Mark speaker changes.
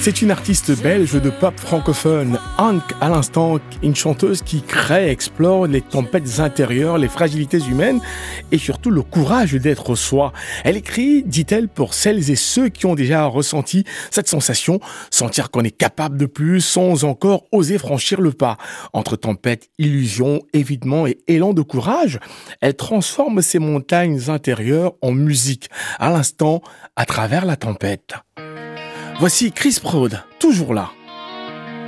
Speaker 1: C'est une artiste belge de pop francophone. Hank, à l'instant, une chanteuse qui crée, explore les tempêtes intérieures, les fragilités humaines et surtout le courage d'être soi. Elle écrit, dit-elle, pour celles et ceux qui ont déjà ressenti cette sensation, sentir qu'on est capable de plus sans encore oser franchir le pas. Entre tempête, illusion, évitement et élan de courage, elle transforme ces montagnes intérieures en musique, à l'instant, à travers la tempête. Voici Chris Proud, toujours là.